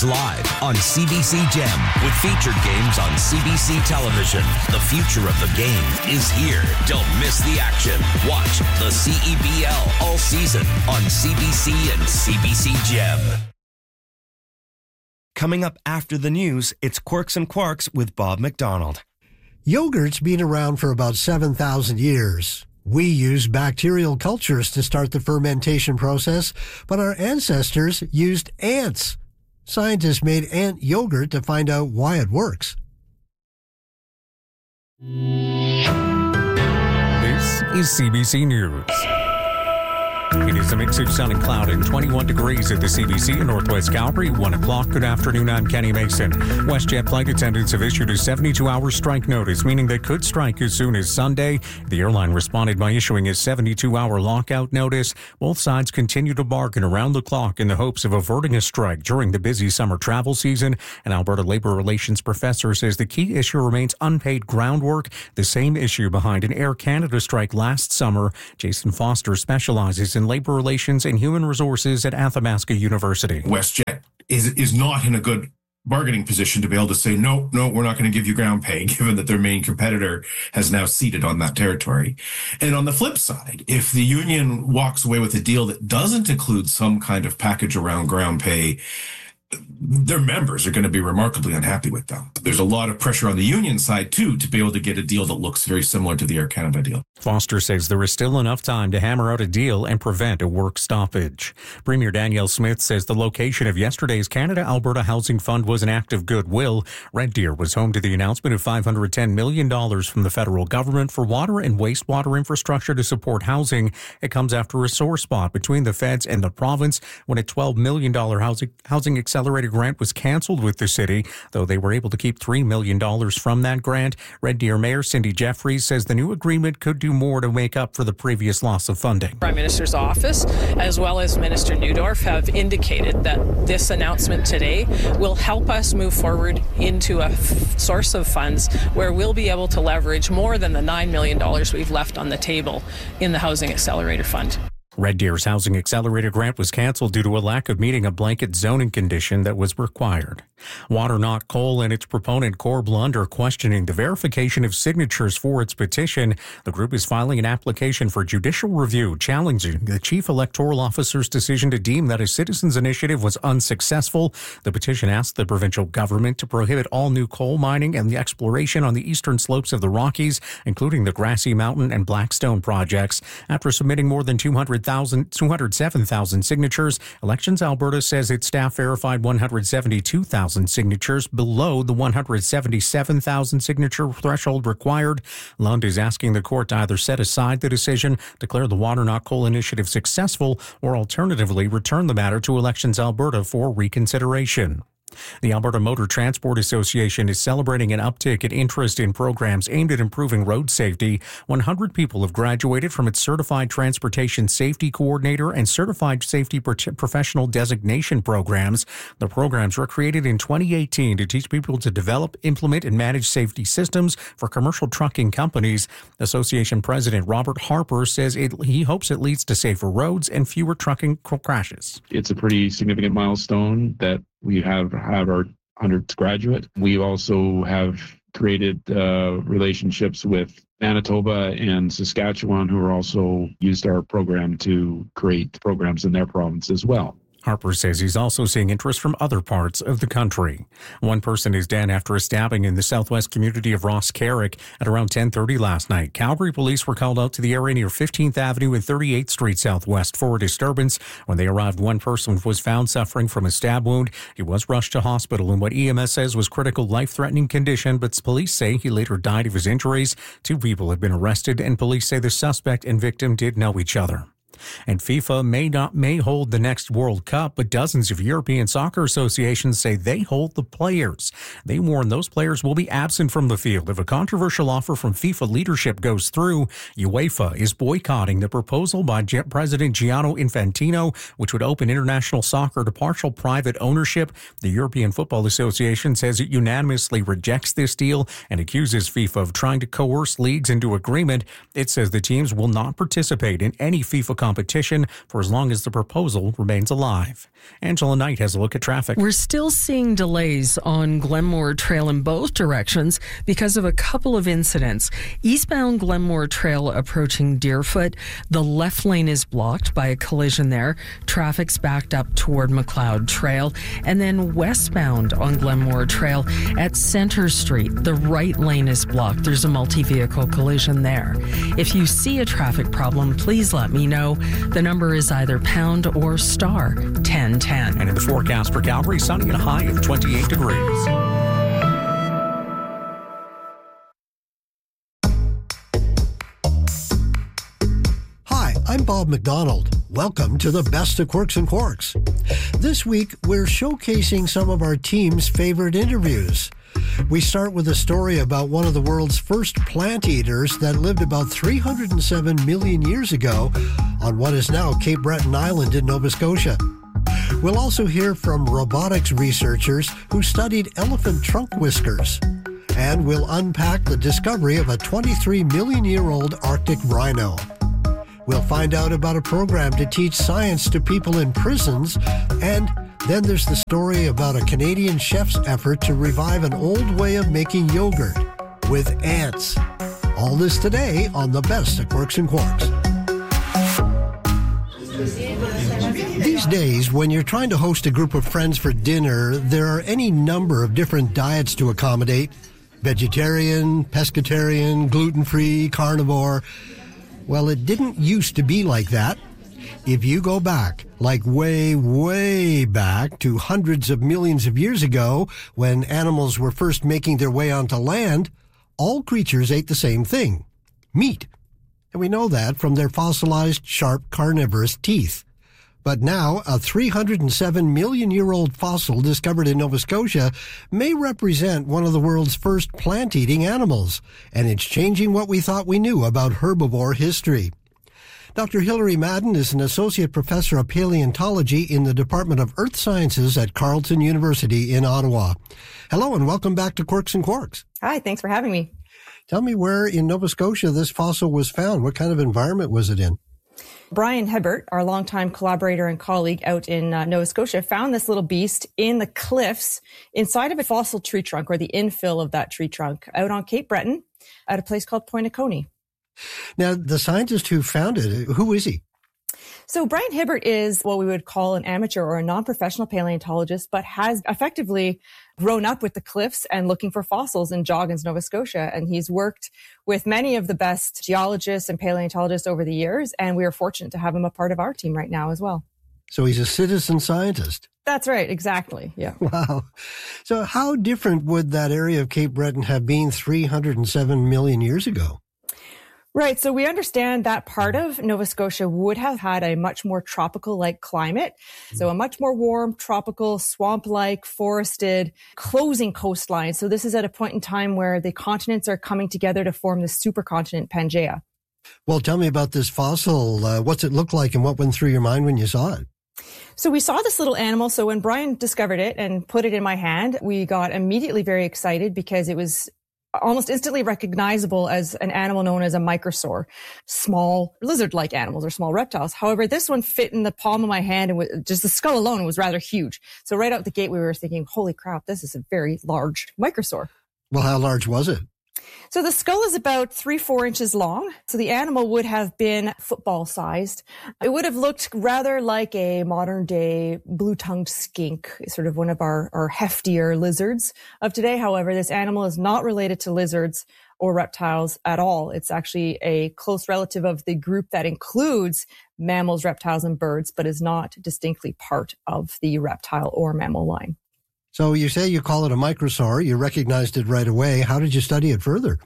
is live on CBC Gem with featured games on CBC television. The future of the game is here. Don't miss the action. Watch the CEBL all season on CBC and CBC Gem. Coming up after the news, it's Quirks and Quarks with Bob McDonald. Yogurt's been around for about 7,000 years. We use bacterial cultures to start the fermentation process, but our ancestors used ants. Scientists made ant yogurt to find out why it works. This is CBC News. It is a mix of sun and cloud and 21 degrees at the CBC in Northwest Calgary. 1 o'clock. Good afternoon. I'm Kenny Mason. WestJet flight attendants have issued a 72-hour strike notice, meaning they could strike as soon as Sunday. The airline responded by issuing a 72-hour lockout notice. Both sides continue to bargain around the clock in the hopes of averting a strike during the busy summer travel season. An Alberta Labor Relations professor says the key issue remains unpaid groundwork, the same issue behind an Air Canada strike last summer. Jason Foster specializes in labor relations and human resources at Athabasca University. WestJet is not in a good bargaining position to be able to say, no, we're not going to give you ground pay, given that their main competitor has now ceded on that territory. And on the flip side, if the union walks away with a deal that doesn't include some kind of package around ground pay, their members are going to be remarkably unhappy with them. There's a lot of pressure on the union side, too, to be able to get a deal that looks very similar to the Air Canada deal. Foster says there is still enough time to hammer out a deal and prevent a work stoppage. Premier Danielle Smith says the location of yesterday's Canada-Alberta Housing Fund was an act of goodwill. Red Deer was home to the announcement of $510 million from the federal government for water and wastewater infrastructure to support housing. It comes after a sore spot between the feds and the province when a $12 million housing accelerator grant was canceled with the city, though they were able to keep $3 million from that grant. Red Deer Mayor Cindy Jeffries says the new agreement could do more to make up for the previous loss of funding. Prime Minister's office, as well as Minister Neudorf, have indicated that this announcement today will help us move forward into a source of funds where we'll be able to leverage more than the $9 million we've left on the table in the Housing Accelerator Fund. Red Deer's Housing Accelerator grant was canceled due to a lack of meeting a blanket zoning condition that was required. Water Not Coal and its proponent Corb Lund are questioning the verification of signatures for its petition. The group is filing an application for judicial review challenging the Chief Electoral Officer's decision to deem that a citizens' initiative was unsuccessful. The petition asked the provincial government to prohibit all new coal mining and the exploration on the eastern slopes of the Rockies, including the Grassy Mountain and Blackstone projects. After submitting more than 207,000 signatures, Elections Alberta says its staff verified 172,000 signatures, below the 177,000 signature threshold required. Lund is asking the court to either set aside the decision, declare the Water Not Coal initiative successful, or alternatively return the matter to Elections Alberta for reconsideration. The Alberta Motor Transport Association is celebrating an uptick in interest in programs aimed at improving road safety. 100 people have graduated from its Certified Transportation Safety Coordinator and Certified Safety Professional Designation programs. The programs were created in 2018 to teach people to develop, implement, and manage safety systems for commercial trucking companies. Association President Robert Harper says he hopes it leads to safer roads and fewer trucking crashes. It's a pretty significant milestone that we have our 100th graduate. We also have created relationships with Manitoba and Saskatchewan, who are also used our program to create programs in their province as well. Harper says he's also seeing interest from other parts of the country. One person is dead after a stabbing in the southwest community of Ross Carrick at around 10:30 last night. Calgary police were called out to the area near 15th Avenue and 38th Street Southwest for a disturbance. When they arrived, one person was found suffering from a stab wound. He was rushed to hospital in what EMS says was critical life-threatening condition, but police say he later died of his injuries. 2 people have been arrested, and police say the suspect and victim did know each other. And FIFA may hold the next World Cup, but dozens of European soccer associations say they hold the players. They warn those players will be absent from the field if a controversial offer from FIFA leadership goes through. UEFA is boycotting the proposal by President Gianni Infantino, which would open international soccer to partial private ownership. The European Football Association says it unanimously rejects this deal and accuses FIFA of trying to coerce leagues into agreement. It says the teams will not participate in any FIFA competition for as long as the proposal remains alive. Angela Knight has a look at traffic. We're still seeing delays on Glenmore Trail in both directions because of a couple of incidents. Eastbound Glenmore Trail approaching Deerfoot, the left lane is blocked by a collision there. Traffic's backed up toward McLeod Trail. And then westbound on Glenmore Trail at Center Street, the right lane is blocked. There's a multi-vehicle collision there. If you see a traffic problem, please let me know. The number is either pound or star 1010. And in the forecast for Calgary, sunny and a high of 28 degrees. Hi, I'm Bob McDonald. Welcome to the Best of Quirks and Quarks. This week, we're showcasing some of our team's favorite interviews. We start with a story about one of the world's first plant eaters that lived about 307 million years ago on what is now Cape Breton Island in Nova Scotia. We'll also hear from robotics researchers who studied elephant trunk whiskers. And we'll unpack the discovery of a 23 million year old Arctic rhino. We'll find out about a program to teach science to people in prisons, and then there's the story about a Canadian chef's effort to revive an old way of making yogurt with ants. All this today on the Best of Quirks and Quarks. These days, when you're trying to host a group of friends for dinner, there are any number of different diets to accommodate. Vegetarian, pescatarian, gluten-free, carnivore. Well, it didn't used to be like that. If you go back, like way, way back to hundreds of millions of years ago, when animals were first making their way onto land, all creatures ate the same thing, meat. And we know that from their fossilized, sharp, carnivorous teeth. But now, a 307 million year old fossil discovered in Nova Scotia may represent one of the world's first plant-eating animals, and it's changing what we thought we knew about herbivore history. Dr. Hilary Madden is an associate professor of paleontology in the Department of Earth Sciences at Carleton University in Ottawa. Hello and welcome back to Quirks and Quarks. Hi, thanks for having me. Tell me where in Nova Scotia this fossil was found. What kind of environment was it in? Brian Hebert, our longtime collaborator and colleague out in Nova Scotia, found this little beast in the cliffs inside of a fossil tree trunk, or the infill of that tree trunk, out on Cape Breton at a place called Pointe-Noquonee. Now, the scientist who found it, who is he? So Brian Hebert is what we would call an amateur or a non-professional paleontologist, but has effectively grown up with the cliffs and looking for fossils in Joggins, Nova Scotia. And he's worked with many of the best geologists and paleontologists over the years. And we are fortunate to have him a part of our team right now as well. So he's a citizen scientist. That's right. Exactly. Yeah. Wow. So how different would that area of Cape Breton have been 307 million years ago? Right. So we understand that part of Nova Scotia would have had a much more tropical-like climate. So a much more warm, tropical, swamp-like, forested, closing coastline. So this is at a point in time where the continents are coming together to form the supercontinent Pangaea. Well, tell me about this fossil. What's it look like and what went through your mind when you saw it? So we saw this little animal. So when Brian discovered it and put it in my hand, we got immediately very excited because it was almost instantly recognizable as an animal known as a microsaur, small lizard-like animals or small reptiles. However, this one fit in the palm of my hand, and just the skull alone was rather huge. So right out the gate, we were thinking, holy crap, this is a very large microsaur. Well, how large was it? So the skull is about 3-4 inches long. So the animal would have been football sized. It would have looked rather like a modern day blue-tongued skink, sort of one of our heftier lizards of today. However, this animal is not related to lizards or reptiles at all. It's actually a close relative of the group that includes mammals, reptiles, and birds, but is not distinctly part of the reptile or mammal line. So you say you call it a microsaur. You recognized it right away. How did you study it further?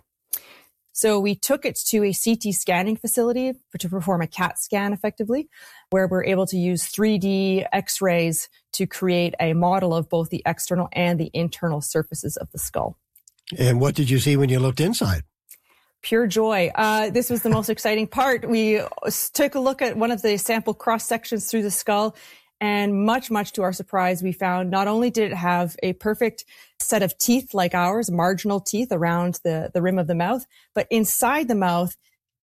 So we took it to a CT scanning facility to perform a CAT scan effectively, where we're able to use 3D X-rays to create a model of both the external and the internal surfaces of the skull. And what did you see when you looked inside? Pure joy. This was the most exciting part. We took a look at one of the sample cross sections through the skull. And much, much to our surprise, we found not only did it have a perfect set of teeth like ours, marginal teeth around the rim of the mouth, but inside the mouth,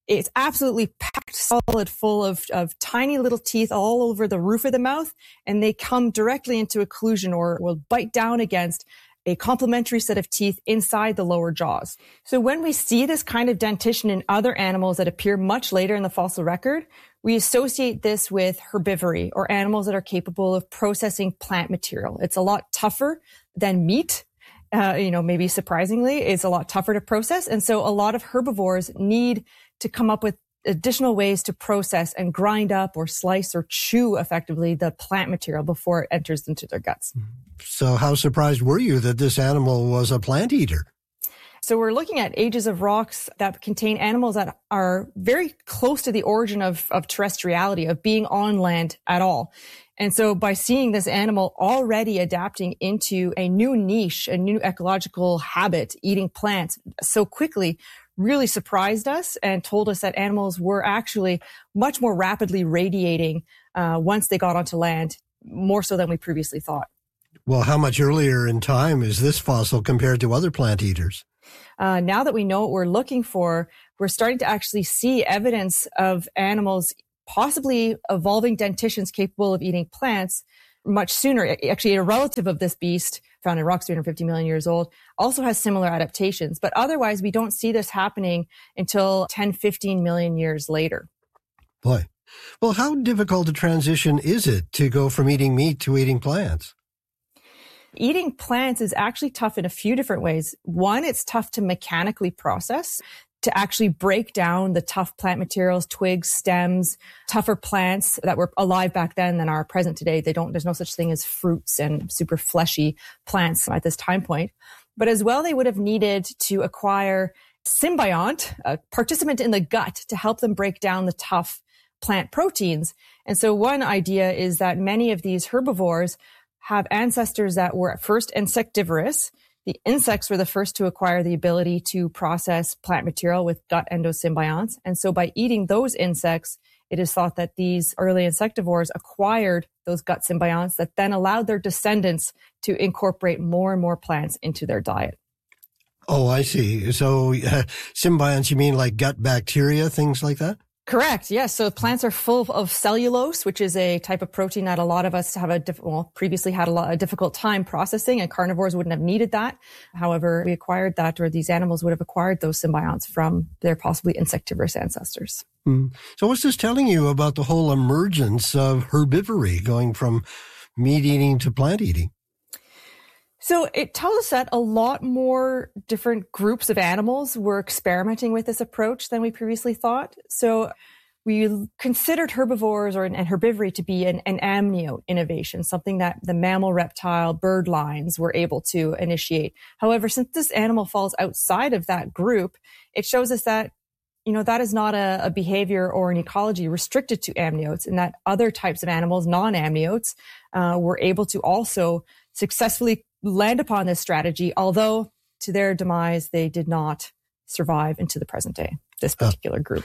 It's absolutely packed solid full of tiny little teeth all over the roof of the mouth, and they come directly into occlusion or will bite down against a complementary set of teeth inside the lower jaws. So when we see this kind of dentition in other animals that appear much later in the fossil record, we associate this with herbivory, or animals that are capable of processing plant material. It's a lot tougher than meat. Maybe surprisingly, it's a lot tougher to process. And so a lot of herbivores need to come up with additional ways to process and grind up or slice or chew effectively the plant material before it enters into their guts. So how surprised were you that this animal was a plant eater? So we're looking at ages of rocks that contain animals that are very close to the origin of terrestriality, of being on land at all. And so by seeing this animal already adapting into a new niche, a new ecological habit, eating plants so quickly, really surprised us and told us that animals were actually much more rapidly radiating once they got onto land, more so than we previously thought. Well, how much earlier in time is this fossil compared to other plant eaters? Now that we know what we're looking for, we're starting to actually see evidence of animals possibly evolving dentitions capable of eating plants much sooner. Actually, a relative of this beast, found in rocks 350 million years old, also has similar adaptations. But otherwise, we don't see this happening until 10, 15 million years later. Boy. Well, how difficult a transition is it to go from eating meat to eating plants? Eating plants is actually tough in a few different ways. One, it's tough to mechanically process, to actually break down the tough plant materials, twigs, stems, tougher plants that were alive back then than are present today. There's no such thing as fruits and super fleshy plants at this time point. But as well, they would have needed to acquire symbiont, a participant in the gut, to help them break down the tough plant proteins. And so one idea is that many of these herbivores have ancestors that were at first insectivorous. The insects were the first to acquire the ability to process plant material with gut endosymbionts. And so by eating those insects, it is thought that these early insectivores acquired those gut symbionts that then allowed their descendants to incorporate more and more plants into their diet. Oh, I see. So symbionts, you mean like gut bacteria, things like that? Correct. Yes. So plants are full of cellulose, which is a type of protein that a lot of us have previously had a difficult time processing, and carnivores wouldn't have needed that. However, we acquired that, or these animals would have acquired those symbionts from their possibly insectivorous ancestors. So what's this telling you about the whole emergence of herbivory, going from meat eating to plant eating? So it tells us that a lot more different groups of animals were experimenting with this approach than we previously thought. So we considered herbivores and herbivory to be an amniote innovation, something that the mammal, reptile, bird lines were able to initiate. However, since this animal falls outside of that group, it shows us that that is not a behavior or an ecology restricted to amniotes, and that other types of animals, non-amniotes, were able to also successfully land upon this strategy, although to their demise, they did not survive into the present day, this particular group.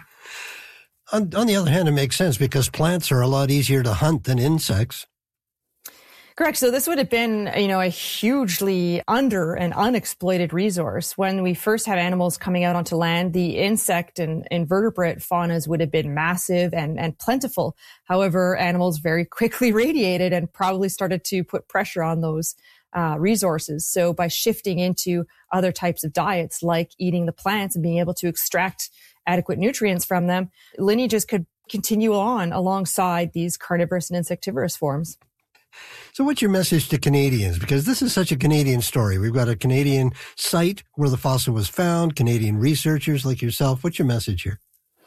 On the other hand, it makes sense because plants are a lot easier to hunt than insects. Correct. So this would have been, a hugely under and unexploited resource. When we first had animals coming out onto land, the insect and invertebrate faunas would have been massive and plentiful. However, animals very quickly radiated and probably started to put pressure on those resources. So by shifting into other types of diets, like eating the plants and being able to extract adequate nutrients from them, lineages could continue on alongside these carnivorous and insectivorous forms. So what's your message to Canadians? Because this is such a Canadian story. We've got a Canadian site where the fossil was found, Canadian researchers like yourself. What's your message here?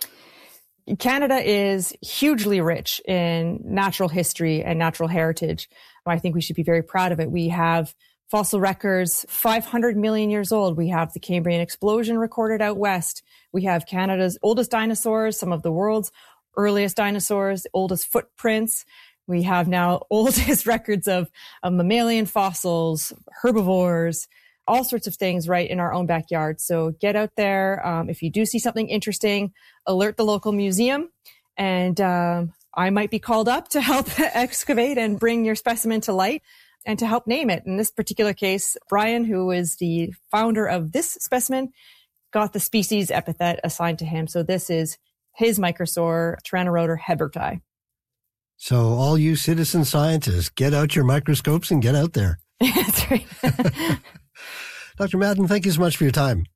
Canada is hugely rich in natural history and natural heritage. I think we should be very proud of it. We have fossil records 500 million years old. We have the Cambrian explosion recorded out west. We have Canada's oldest dinosaurs, some of the world's earliest dinosaurs, oldest footprints. We have now oldest records of mammalian fossils, herbivores, all sorts of things right in our own backyard. So get out there. If you do see something interesting, alert the local museum, and I might be called up to help excavate and bring your specimen to light and to help name it. In this particular case, Brian, who is the founder of this specimen, got the species epithet assigned to him. So this is his microsaur, Tyrannorodor heberti. So all you citizen scientists, get out your microscopes and get out there. That's right. Dr. Madden, thank you so much for your time.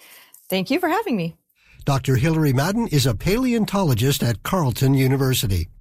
Thank you for having me. Dr. Hilary Madden is a paleontologist at Carleton University.